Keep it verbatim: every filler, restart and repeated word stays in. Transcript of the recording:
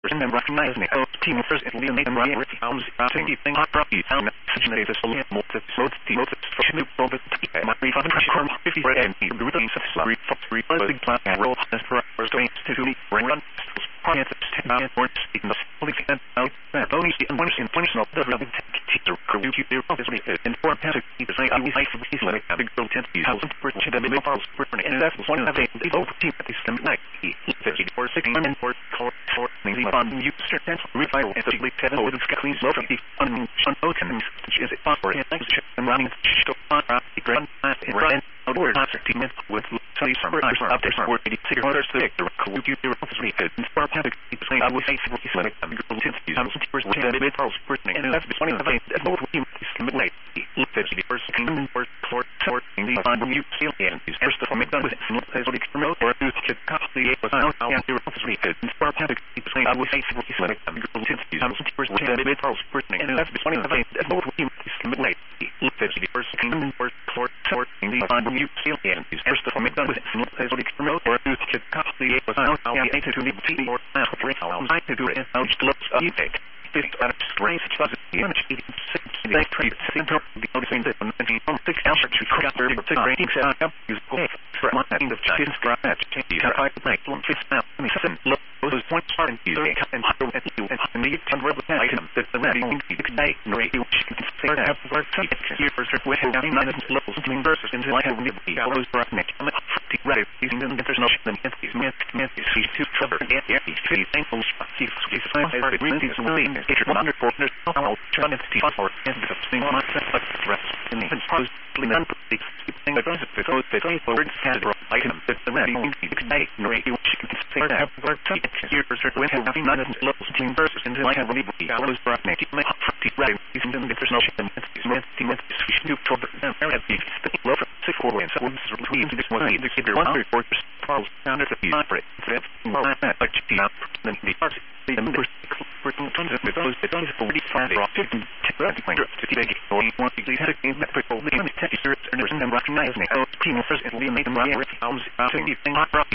and recognize me. Oh, team first, it'll be a name, right? Sounds, routing, thing, hot, property, sound, succinate, this, only, motive, motive, motive, for snoop, over, my brief, I'm sure, fifty, and the routine, sorry, for three, big plan, and roll, and for, first, going to do, run, run, quiet, ten, nine, four, six, fully, and out, that, only, and one, in point, of the relevant teacher, crew, you, their office, and four, and the same, I will say, for these, like, a big girl, ten, you have some, for, to the middle, files, for, and that's one of the, the, over, team, at this, night, fifty, four, six, and four, four, four, maybe, on you certain revival and the late seven over the clean slow from the unboken is it possible and thanks and running to on the grand and run outdoors thirty minutes with sunny summer up there for eighty six orders to the cool you there office we could for panic saying I was saying for this like I'm going to see some first with the mid pulse first and that's the funny thing that both team is late fifty first and first court court in the on you see and is first to make done with as we promote or to copy was out and the office we could for panic saying I was saying for this like I'm going to see some first with the mid pulse first and that's the funny thing that both team is late fifty first and first court court in the on you see and is first to make done with as we promote or to copy was out and to the T or I to do it out looks you take this out of strength does the image six they trade center the noticing that on six hours to cut their particular rating set up use for one end of chicken scratch change how I make one fifth now seven look those points are in the and at you and need to rub the item that the ready today rate you can say that have work here first with down nine levels between versus until I have the hours for neck I'm ready using the international the these myths myths see two cover and the three thankful see see five green is within it's one hundred four hundred I'll try to see for and the thing on myself like rest in the post none the thing that goes because they don't forward had item that the ready today rate you can say that have work here first with having none levels between versus until I have the hours for neck my ready using the international the myths myths see two cover and very low six four and so between this one the keeper one hundred four Charles found it to be operate that well that like the then the parts the members working tons of those that don't forty five fifty to keep it or you want to take that people the tech service and recognize me oh team first it'll be made them right sounds about anything